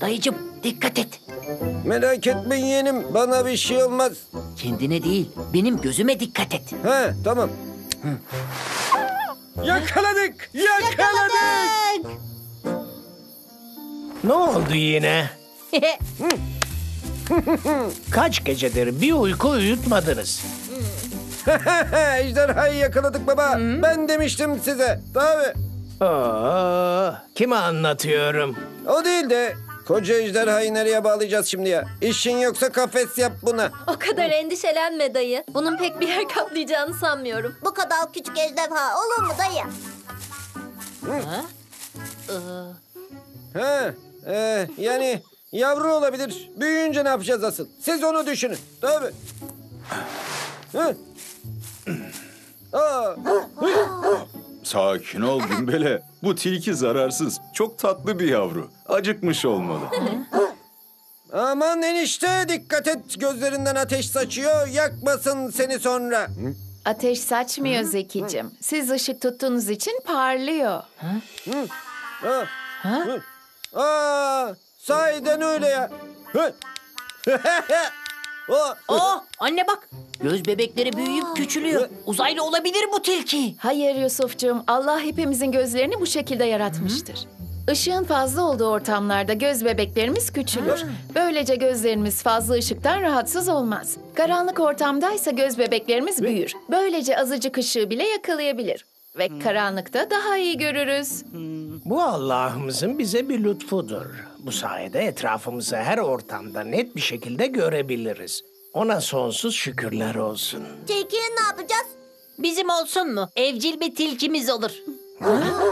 Dayıcım dikkat et. Merak etmeyin yeğenim, bana bir şey olmaz. Kendine değil, benim gözüme dikkat et. He, tamam. Yakaladık! Yakaladık! Ne oldu yine? Kaç gecedir bir uyku uyutmadınız? Ejderhayı yakaladık baba. Ben demiştim size. Tabii. Kime anlatıyorum? O değil de koca ejderhayı nereye bağlayacağız şimdi ya? İşin yoksa kafes yap buna. O kadar endişelenme dayı. Bunun pek bir yer kaplayacağını sanmıyorum. Bu kadar küçük ejderha olur mu dayı? Yani yavru olabilir. Büyüyünce ne yapacağız asıl? Siz onu düşünün. Tabii. Hı. Aa, Sakin ol Gümbele. Bu tilki zararsız. Çok tatlı bir yavru. Acıkmış olmalı. aman enişte dikkat et. Gözlerinden ateş saçıyor. Yakmasın seni sonra. Ateş saçmıyor Zekicim. Siz ışık tuttuğunuz için parlıyor. Sahiden öyle ya. Hı. Anne bak. Göz bebekleri büyüyüp küçülüyor. Uzaylı olabilir bu tilki. Hayır Yusufcuğum, Allah hepimizin gözlerini bu şekilde yaratmıştır. Işığın fazla olduğu ortamlarda göz bebeklerimiz küçülür. Böylece gözlerimiz fazla ışıktan rahatsız olmaz. Karanlık ortamdaysa göz bebeklerimiz büyür. Böylece azıcık ışığı bile yakalayabilir. Ve karanlıkta daha iyi görürüz. Bu Allah'ımızın bize bir lütfudur. Bu sayede etrafımızı her ortamda net bir şekilde görebiliriz. Ona sonsuz şükürler olsun. Tilkiye ne yapacağız? Bizim olsun mu? Evcil bir tilkimiz olur.